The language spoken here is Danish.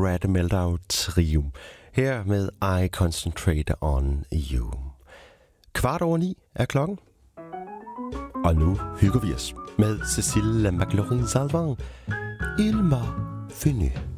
Brad Mehldau Trio. Her med I Concentrate on You. 8:15 er klokken. Og nu hygger vi os med Cécile McLaurin-Salvant. Il m'a venu.